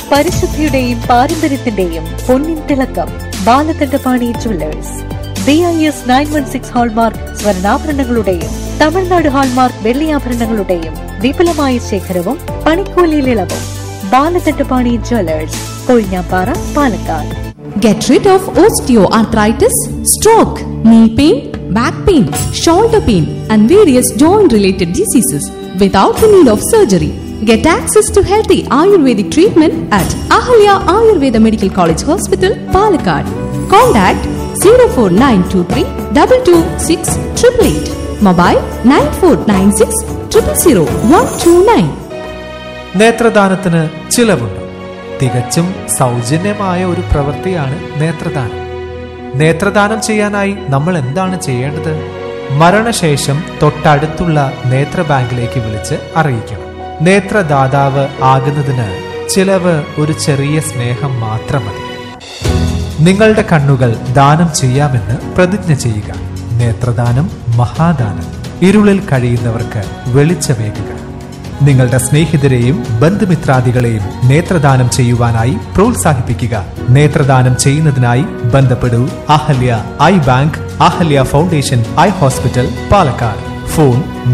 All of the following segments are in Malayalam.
പരിശുദ്ധിയുടെയും പാരമ്പര്യത്തിന്റെയും പൊന്നിൻ തിളക്കം. Balakandapani jewellers. BIS 916 hallmark സ്വർണ്ണാഭരണങ്ങളുടെയും Tamil Nadu hallmark വെള്ളിയാഭരണങ്ങളുടെയും വിപുലമായ ശേഖരവും പണിക്കൂലിയിൽ ഇളവും. Balakandapani jewellers, Kozhinjampara, Palakkad. Get rid of osteoarthritis, stroke, knee pain, back pain, shoulder pain and various joint related diseases without the need of surgery. Get access to healthy Ayurvedic treatment at Ahalya Ayurveda Medical College Hospital, Palakkad. Contact 04923 226 888. Mobile 9496 000 129. നേത്രദാനത്തിന് ചിലവുണ്ട്. തികച്ചും സൗജന്യമായ ഒരു പ്രവൃത്തിയാണ് നേത്രദാനം. നേത്രദാനം ചെയ്യാനായി നമ്മൾ എന്താണ് ചെയ്യേണ്ടത്? മരണശേഷം തൊട്ടടുത്തുള്ള നേത്ര ബാങ്കിലേക്ക് വിളിച്ച് അറിയിക്കണം. നേത്രദാതാവ് ആകുന്നതിന് ചിലവ് ഒരു ചെറിയ സ്നേഹം മാത്രം മതി. നിങ്ങളുടെ കണ്ണുകൾ ദാനം ചെയ്യാമെന്ന് പ്രതിജ്ഞ ചെയ്യുക. നേത്രദാനം മഹാദാനം. ഇരുളിൽ കഴിയുന്നവർക്ക് വെളിച്ചമേകുക. നിങ്ങളുടെ സ്നേഹിതരെയും ബന്ധുമിത്രാദികളെയും നേത്രദാനം ചെയ്യുവാനായി പ്രോത്സാഹിപ്പിക്കുക. നേത്രദാനം ചെയ്യുന്നതിനായി ബന്ധപ്പെടൂ Ahalya I bank, Ahalya foundation eye hospital, Palakkad. Phone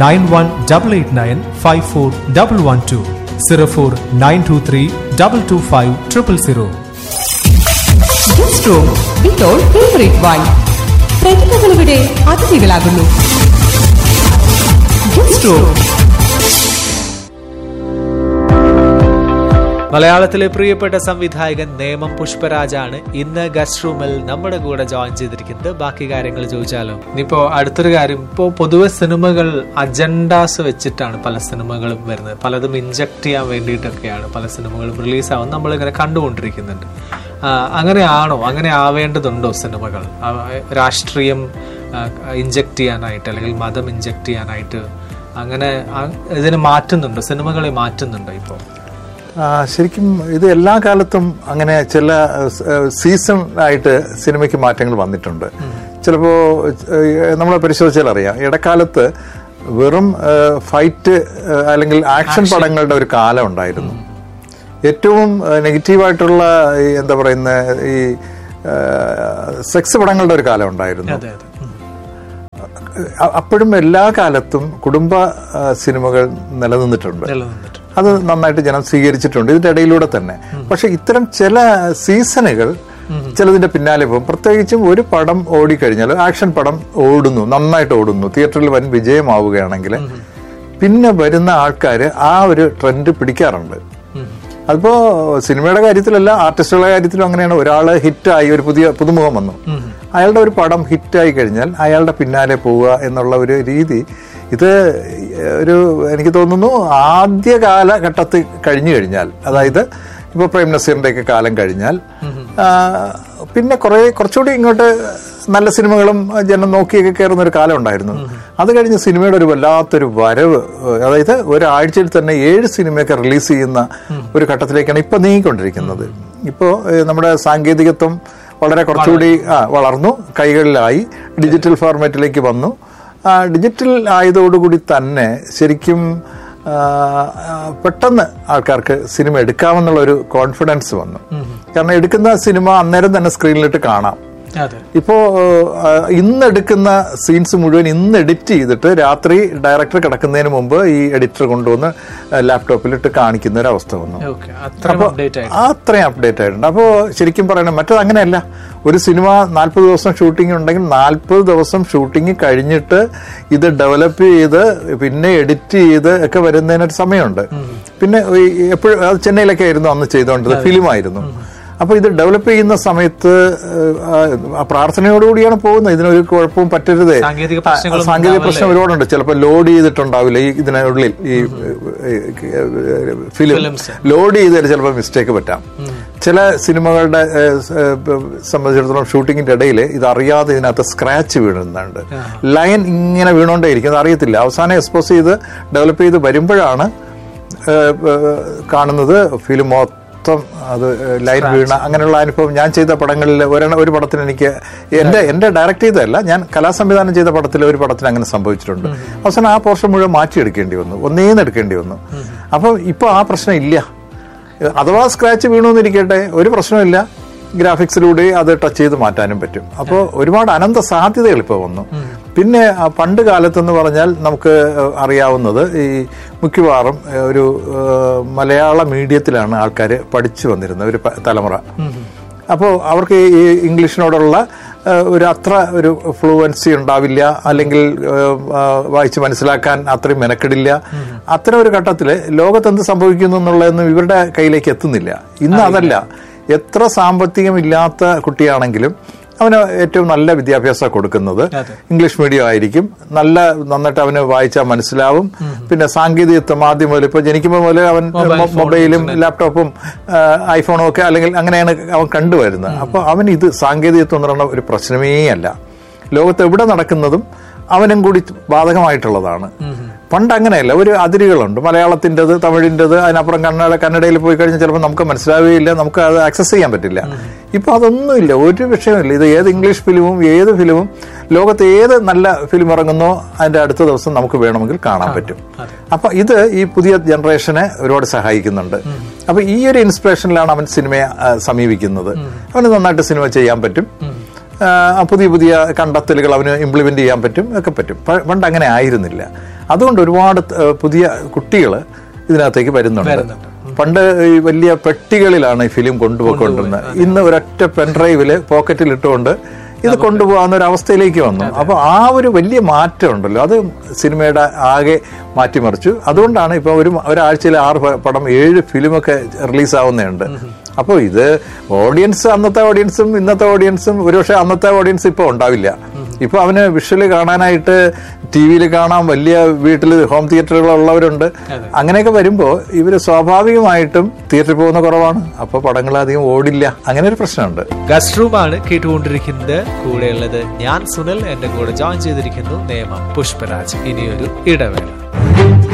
9188954112 04923225000. Guest room with your favorite wine. പ്രതിഭകളുടെ അതിഥികളാകുന്നു. Guest room. മലയാളത്തിലെ പ്രിയപ്പെട്ട സംവിധായകൻ നേമം പുഷ്പരാജാണ് ഇന്ന് ഗസ്റ്റ് റൂമിൽ നമ്മുടെ കൂടെ ജോയിൻ ചെയ്തിരിക്കുന്നത്. ബാക്കി കാര്യങ്ങൾ ചോദിച്ചാലോ? ഇനിയിപ്പോ അടുത്തൊരു കാര്യം, ഇപ്പോ പൊതുവെ സിനിമകൾ അജണ്ടാസ് വെച്ചിട്ടാണ് പല സിനിമകളും വരുന്നത്. പലതും ഇൻജക്ട് ചെയ്യാൻ വേണ്ടിയിട്ടൊക്കെയാണ് പല സിനിമകളും റിലീസാവുന്നത് നമ്മളിങ്ങനെ കണ്ടുകൊണ്ടിരിക്കുന്നുണ്ട്. അങ്ങനെയാണോ? അങ്ങനെ ആവേണ്ടതുണ്ടോ സിനിമകൾ? രാഷ്ട്രീയം ഇൻജക്ട് ചെയ്യാനായിട്ട് അല്ലെങ്കിൽ മതം ഇൻജക്ട് ചെയ്യാനായിട്ട് അങ്ങനെ ഇതിനെ മാറ്റുന്നുണ്ടോ? സിനിമകളെ മാറ്റുന്നുണ്ടോ ഇപ്പോൾ? ശരിക്കും ഇത് എല്ലാ കാലത്തും അങ്ങനെ ചില സീസൺ ആയിട്ട് സിനിമയ്ക്ക് മാറ്റങ്ങൾ വന്നിട്ടുണ്ട്. ചിലപ്പോൾ നമ്മളെ പരിശോധിച്ചാൽ അറിയാം, ഇടക്കാലത്ത് വെറും ഫൈറ്റ് അല്ലെങ്കിൽ ആക്ഷൻ പടങ്ങളുടെ ഒരു കാലം ഉണ്ടായിരുന്നു. ഏറ്റവും നെഗറ്റീവായിട്ടുള്ള എന്താ പറയുന്ന ഈ സെക്സ് പടങ്ങളുടെ ഒരു കാലം ഉണ്ടായിരുന്നു. അപ്പോഴും എല്ലാ കാലത്തും കുടുംബ സിനിമകൾ നിലനിന്നിട്ടുണ്ട്. അത് നന്നായിട്ട് ജനം സ്വീകരിച്ചിട്ടുണ്ട് ഇതിന്റെ ഇടയിലൂടെ തന്നെ. പക്ഷെ ഇത്തരം ചില സീസണുകൾ ചിലതിന്റെ പിന്നാലെ പോകും. പ്രത്യേകിച്ചും ഒരു പടം ഓടിക്കഴിഞ്ഞാൽ, ആക്ഷൻ പടം ഓടുന്നു, നന്നായിട്ട് ഓടുന്നു, തിയേറ്ററിൽ വൻ വിജയമാവുകയാണെങ്കിൽ പിന്നെ വരുന്ന ആൾക്കാർ ആ ഒരു ട്രെൻഡ് പിടിക്കാറുണ്ട്. അതിപ്പോ സിനിമയുടെ കാര്യത്തിലല്ല, ആർട്ടിസ്റ്റുകളുടെ കാര്യത്തിലും അങ്ങനെയാണ്. ഒരാള് ഹിറ്റായി, ഒരു പുതുമുഖം വന്നു, അയാളുടെ ഒരു പടം ഹിറ്റായി കഴിഞ്ഞാൽ അയാളുടെ പിന്നാലെ പോവുക എന്നുള്ള ഒരു രീതി, ഇത് ഒരു എനിക്ക് തോന്നുന്നു ആദ്യ കാലഘട്ടത്തിൽ കഴിഞ്ഞു കഴിഞ്ഞാൽ, അതായത് ഇപ്പൊ പ്രേം നസീറിന്റെ ഒക്കെ കാലം കഴിഞ്ഞാൽ പിന്നെ കുറച്ചുകൂടി ഇങ്ങോട്ട് നല്ല സിനിമകളും ജനം നോക്കിയൊക്കെ കയറുന്ന ഒരു കാലം ഉണ്ടായിരുന്നു. അത് കഴിഞ്ഞ് സിനിമയുടെ ഒരു വല്ലാത്തൊരു വരവ്, അതായത് ഒരാഴ്ചയിൽ തന്നെ 7 സിനിമയൊക്കെ റിലീസ് ചെയ്യുന്ന ഒരു ഘട്ടത്തിലേക്കാണ് ഇപ്പൊ നീങ്ങിക്കൊണ്ടിരിക്കുന്നത്. ഇപ്പോ നമ്മുടെ സാങ്കേതികത്വം വളരെ കുറച്ചുകൂടി വളർന്നു, കൈകളിലായി, ഡിജിറ്റൽ ഫോർമാറ്റിലേക്ക് വന്നു. ഡിജിറ്റൽ ആയതോടുകൂടി തന്നെ ശരിക്കും പെട്ടെന്ന് ആൾക്കാർക്ക് സിനിമ എടുക്കാമെന്നുള്ള ഒരു കോൺഫിഡൻസ് വന്നു. കാരണം എടുക്കുന്ന സിനിമ അന്നേരം തന്നെ സ്ക്രീനിലിട്ട് കാണാം. ഇപ്പോ ഇന്ന് എടുക്കുന്ന സീൻസ് മുഴുവൻ ഇന്ന് എഡിറ്റ് ചെയ്തിട്ട് രാത്രി ഡയറക്ടർ കിടക്കുന്നതിന് മുമ്പ് ഈ എഡിറ്റർ കൊണ്ടുവന്ന് ലാപ്ടോപ്പിലിട്ട് കാണിക്കുന്ന ഒരു അവസ്ഥ വന്നു. അപ്പൊ അത്രയും അപ്ഡേറ്റ് ആയിട്ടുണ്ട്. അപ്പോ ശരിക്കും പറയണം, മറ്റത് അങ്ങനെയല്ല. ഒരു സിനിമ 40 ദിവസം ഷൂട്ടിംഗ് ഉണ്ടെങ്കിൽ 40 ദിവസം ഷൂട്ടിംഗ് കഴിഞ്ഞിട്ട് ഇത് ഡെവലപ്പ് ചെയ്ത് പിന്നെ എഡിറ്റ് ചെയ്ത് ഒക്കെ വരുന്നതിനൊരു സമയമുണ്ട്. പിന്നെ എപ്പോഴും അത് ചെന്നൈയിലൊക്കെ ആയിരുന്നു അന്ന് ചെയ്തുകൊണ്ടത്, ഫിലിമായിരുന്നു. അപ്പൊ ഇത് ഡെവലപ്പ് ചെയ്യുന്ന സമയത്ത് പ്രാർത്ഥനയോടുകൂടിയാണ് പോകുന്നത്. ഇതിനൊരു കുഴപ്പവും പറ്റരുതേ. സാങ്കേതിക പ്രശ്നം ഒരുപാടുണ്ട്. ചിലപ്പോൾ ലോഡ് ചെയ്തിട്ടുണ്ടാവില്ല ഇതിനുള്ളിൽ, ഈ ഫിലിം ലോഡ് ചെയ്തതിൽ ചിലപ്പോൾ മിസ്റ്റേക്ക് പറ്റാം. ചില സിനിമകളുടെ സംബന്ധിച്ചിടത്തോളം ഷൂട്ടിങ്ങിന്റെ ഇടയിൽ ഇതറിയാതെ ഇതിനകത്ത് സ്ക്രാച്ച് വീഴുന്നുണ്ട്. ലൈൻ ഇങ്ങനെ വീണോണ്ടേയിരിക്കും, അത് അറിയത്തില്ല. അവസാനം എക്സ്പോസ് ചെയ്ത് ഡെവലപ്പ് ചെയ്ത് വരുമ്പോഴാണ് കാണുന്നത് ഫിലിം മൊത്തം അത് ലൈൻ വീണ. അങ്ങനെയുള്ള അനുഭവം ഞാൻ ചെയ്ത പടങ്ങളിൽ ഒരു പടത്തിന് എനിക്ക് എന്റെ ഡയറക്ട് ചെയ്തതല്ല, ഞാൻ കലാസംവിധാനം ചെയ്ത പടത്തിൽ ഒരു പടത്തിന് അങ്ങനെ സംഭവിച്ചിട്ടുണ്ട്. അവസാനം ആ പോർഷൻ മുഴുവൻ മാറ്റിയെടുക്കേണ്ടി വന്നു, ഒന്നേന്ന് എടുക്കേണ്ടി വന്നു. അപ്പം ഇപ്പൊ ആ പ്രശ്നം ഇല്ല. അഥവാ സ്ക്രാച്ച് വീണുവെന്നിരിക്കട്ടെ, ഒരു പ്രശ്നമില്ല, ഗ്രാഫിക്സിലൂടെ അത് ടച്ച് ചെയ്ത് മാറ്റാനും പറ്റും. അപ്പോൾ ഒരുപാട് അനന്ത സാധ്യതകൾ ഇപ്പോൾ വന്നു. പിന്നെ പണ്ട് കാലത്തെന്ന് പറഞ്ഞാൽ നമുക്ക് അറിയാവുന്നത് ഈ മിക്കവാറും ഒരു മലയാള മീഡിയത്തിലാണ് ആൾക്കാർ പഠിച്ചു വന്നിരുന്ന ഒരു തലമുറ. അപ്പോൾ അവർക്ക് ഈ ഇംഗ്ലീഷിനോടുള്ള ഒരു അത്ര ഒരു ഫ്ലുവൻസി ഉണ്ടാവില്ല, അല്ലെങ്കിൽ വായിച്ച് മനസ്സിലാക്കാൻ അത്രയും മെനക്കെടില്ല. അത്തരം ഒരു ഘട്ടത്തിൽ ലോകത്ത് എന്ത് സംഭവിക്കുന്നു എന്നുള്ളതൊന്നും ഇവരുടെ കയ്യിലേക്ക് എത്തുന്നില്ല. ഇന്ന് അതല്ല, എത്ര സാമ്പത്തികമില്ലാത്ത കുട്ടിയാണെങ്കിലും അവന് ഏറ്റവും നല്ല വിദ്യാഭ്യാസം കൊടുക്കുന്നത് ഇംഗ്ലീഷ് മീഡിയം ആയിരിക്കും. നന്നായിട്ട് അവന് വായിച്ചാൽ മനസ്സിലാവും. പിന്നെ സാങ്കേതികത്വം ആദ്യം മുതൽ, ഇപ്പൊ ജനിക്കുമ്പോൾ മുതൽ അവൻ മൊബൈലും ലാപ്ടോപ്പും ഐഫോണും ഒക്കെ അല്ലെങ്കിൽ അങ്ങനെയാണ് അവൻ കണ്ടുവരുന്നത്. അപ്പൊ അവൻ ഇത് സാങ്കേതികത്വം എന്ന് പറയുന്ന ഒരു പ്രശ്നമേ അല്ല. ലോകത്ത് എവിടെ നടക്കുന്നതും അവനും കൂടി ബാധകമായിട്ടുള്ളതാണ്. പണ്ട് അങ്ങനെയല്ല, ഒരു അതിരുകളുണ്ട്. മലയാളത്തിൻ്റെത്, തമിഴിൻ്റെത്, അതിനപ്പുറം കന്നഡയിൽ പോയി കഴിഞ്ഞാൽ ചിലപ്പോൾ നമുക്ക് മനസ്സിലാവുകയില്ല, നമുക്ക് അത് ആക്സസ് ചെയ്യാൻ പറ്റില്ല. ഇപ്പൊ അതൊന്നുമില്ല, ഒരു വിഷയമില്ല. ഇത് ഏത് ഇംഗ്ലീഷ് ഫിലിമും ഏത് ഫിലിമും ലോകത്ത് ഏത് നല്ല ഫിലിം ഇറങ്ങുന്നോ അതിന്റെ അടുത്ത ദിവസം നമുക്ക് വേണമെങ്കിൽ കാണാൻ പറ്റും. അപ്പൊ ഇത് ഈ പുതിയ ജനറേഷനെ ഒരുപാട് സഹായിക്കുന്നുണ്ട്. അപ്പൊ ഈ ഒരു ഇൻസ്പിറേഷനിലാണ് അവൻ സിനിമയെ സമീപിക്കുന്നത്. അവന് നന്നായിട്ട് സിനിമ ചെയ്യാൻ പറ്റും, പുതിയ പുതിയ കണ്ടെത്തലുകൾ അവന് ഇംപ്ലിമെന്റ് ചെയ്യാൻ പറ്റും, ഒക്കെ പറ്റും. പണ്ട് അങ്ങനെ ആയിരുന്നില്ല. അതുകൊണ്ട് ഒരുപാട് പുതിയ കുട്ടികൾ ഇതിനകത്തേക്ക് വരുന്നുണ്ട്. പണ്ട് ഈ വലിയ പെട്ടികളിലാണ് ഈ ഫിലിം കൊണ്ടുപോയിക്കൊണ്ടിരുന്നത്. ഇന്ന് ഒരൊറ്റ പെൻഡ്രൈവില് പോക്കറ്റിൽ ഇട്ടുകൊണ്ട് ഇത് കൊണ്ടുപോകാവുന്ന ഒരു അവസ്ഥയിലേക്ക് വന്നു. അപ്പൊ ആ ഒരു വലിയ മാറ്റം ഉണ്ടല്ലോ, അത് സിനിമയുടെ ആകെ മാറ്റിമറിച്ചു. അതുകൊണ്ടാണ് ഇപ്പൊ ഒരാഴ്ചയിൽ 6 പടം 7 ഫിലിമൊക്കെ റിലീസാവുന്നുണ്ട്. അപ്പോൾ ഇത് ഓഡിയൻസ്, അന്നത്തെ ഓഡിയൻസും ഇന്നത്തെ ഓഡിയൻസും ഒരുപക്ഷെ അന്നത്തെ ഓഡിയൻസ് ഇപ്പൊ ഉണ്ടാവില്ല. ഇപ്പൊ അവന് വിഷ്വല് കാണാനായിട്ട് ടിവിയിൽ കാണാൻ വലിയ വീട്ടിൽ ഹോം തിയേറ്ററുകളുള്ളവരുണ്ട്. അങ്ങനെയൊക്കെ വരുമ്പോ ഇവര് സ്വാഭാവികമായിട്ടും തിയേറ്ററിൽ പോകുന്ന കുറവാണ്. അപ്പൊ പടങ്ങൾ അധികം ഓടില്ല. അങ്ങനെ ഒരു പ്രശ്നമുണ്ട്. ഗസ്റ്റ് റൂമാണ് കേട്ടുകൊണ്ടിരിക്കുന്നത്. കൂടെയുള്ളത് ഞാൻ സുനിൽ, എന്റെ കൂടെ ജോയിൻ ചെയ്തിരിക്കുന്നു നേമം പുഷ്പരാജ്. ഇനിയൊരു ഇടവേള.